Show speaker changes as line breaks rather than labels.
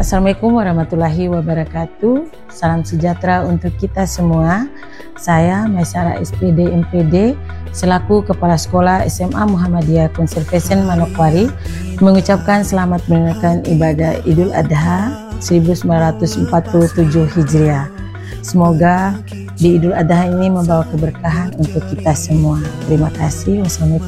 Assalamualaikum warahmatullahi wabarakatuh. Salam sejahtera untuk kita semua. Saya Maisara SPD MPD selaku Kepala Sekolah SMA Muhammadiyah Conservation Manokwari mengucapkan selamat menunaikan ibadah Idul Adha 1947 Hijriah. Semoga di Idul Adha ini membawa keberkahan untuk kita semua. Terima kasih. Wassalamualaikum.